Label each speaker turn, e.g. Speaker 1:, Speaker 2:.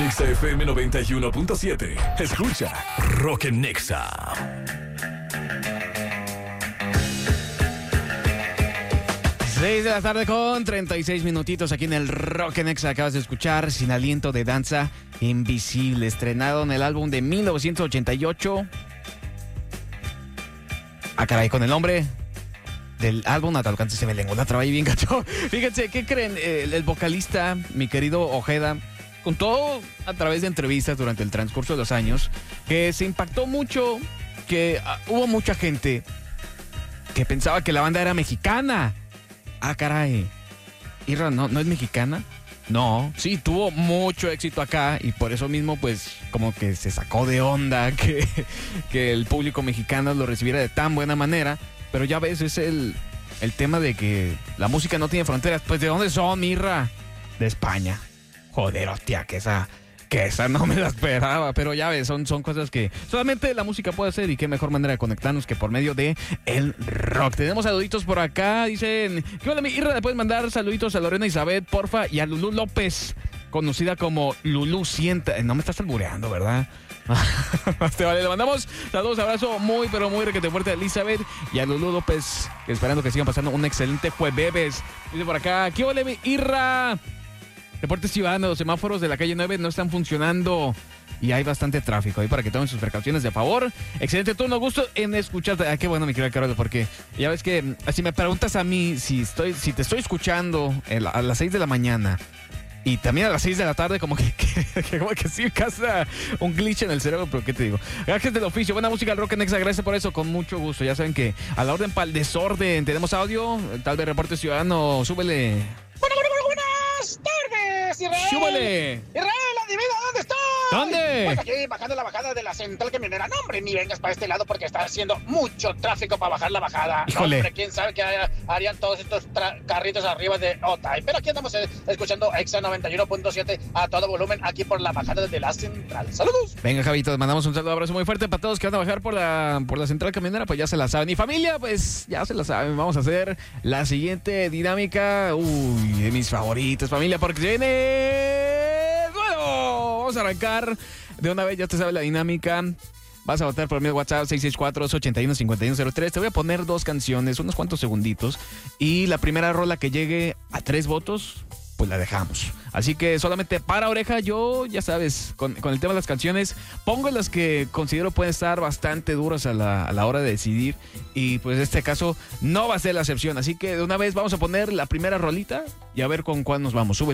Speaker 1: Exa FM 91.7. Escucha Rock en Exa.
Speaker 2: 6 de la tarde con 36 minutitos aquí en el Rock en Exa. Acabas de escuchar Sin Aliento de Danza Invisible, estrenado en el álbum de 1988. Ah, caray, con el nombre del álbum Natal Cáncer se me lengua la traba y bien gacho. Fíjense, ¿qué creen? El vocalista, mi querido Ojeda, contó a través de entrevistas durante el transcurso de los años que se impactó mucho, que hubo mucha gente que pensaba que la banda era mexicana. Ah, caray. Irra, ¿no es mexicana? No, sí, tuvo mucho éxito acá y por eso mismo, pues, como que se sacó de onda que el público mexicano lo recibiera de tan buena manera. Pero ya ves, es el tema de que la música no tiene fronteras. Pues, ¿de dónde son, Mirra? De España. Joder, hostia, que esa no me la esperaba. Pero ya ves, son cosas que solamente la música puede hacer. Y qué mejor manera de conectarnos que por medio de el rock. Tenemos saluditos por acá. Dicen, ¿qué onda, mi Irra? ¿Le puedes mandar saluditos a Lorena Isabel, porfa? Y a Lulú López, conocida como Lulú Sienta. No me estás albureando, ¿verdad? Vale, le mandamos saludos, abrazo muy, pero muy requete fuerte a Elizabeth y a Lulú López, esperando que sigan pasando un excelente jueves. Dice por acá, ¿qué ole, mi Irra? Reportes ciudadanos, los semáforos de la calle 9 no están funcionando y hay bastante tráfico ahí para que tomen sus precauciones de favor. Excelente turno, gusto en escucharte. Ah, qué bueno, mi querida Carol, porque ya ves que si me preguntas a mí si te estoy escuchando a las 6 de la mañana y también a las 6 de la tarde, como que sí casa un glitch en el cerebro, pero ¿qué te digo? Gracias del oficio, buena música al Rock en Exa, gracias por eso, con mucho gusto. Ya saben que a la orden para el desorden, tenemos audio, tal vez reporte ciudadano, súbele.
Speaker 3: Buenas tardes, Israel.
Speaker 2: ¡Súbele!
Speaker 3: Israel, adivina dónde estoy.
Speaker 2: ¿Dónde?
Speaker 3: Pues aquí, bajando la bajada de la central camionera. No, hombre, ni vengas para este lado porque está haciendo mucho tráfico para bajar la bajada.
Speaker 2: Híjole.
Speaker 3: No, hombre, quién sabe qué harían todos estos carritos arriba de Otay. Pero aquí andamos escuchando Exa 91.7 a todo volumen aquí por la bajada de la central. ¡Saludos!
Speaker 2: Venga, Javito, mandamos un saludo, abrazo muy fuerte para todos que van a bajar por la central camionera, pues ya se la saben. Y familia, pues ya se la saben. Vamos a hacer la siguiente dinámica. Uy, de mis favoritos, familia, porque viene... Bueno, vamos a arrancar de una vez, ya te sabes la dinámica. Vas a votar por mi WhatsApp 664-281-5103. Te voy a poner dos canciones, unos cuantos segunditos. Y la primera rola que llegue a 3 votos, pues la dejamos. Así que solamente para oreja, yo, ya sabes, con el tema de las canciones, pongo las que considero pueden estar bastante duras a la hora de decidir. Y pues en este caso no va a ser la excepción. Así que de una vez vamos a poner la primera rolita y a ver con cuál nos vamos. Sube.